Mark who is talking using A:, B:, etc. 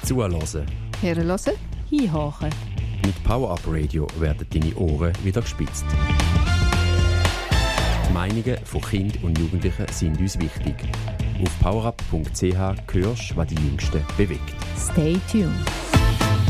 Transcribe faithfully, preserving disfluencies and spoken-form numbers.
A: Zuhören.
B: Hören,
C: hinhören.
A: Mit Power Up Radio werden deine Ohren wieder gespitzt. Die Meinungen von Kindern und Jugendlichen sind uns wichtig. Auf powerup punkt c h hörst, was die Jüngsten bewegt.
C: Stay tuned.